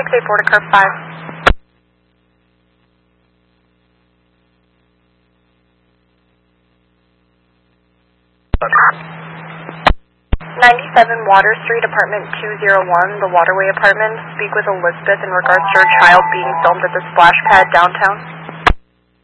684 to curb 5. 97 Water Street, apartment 201, the Waterway apartment. Speak with Elizabeth in regards to her child being filmed at the splash pad downtown.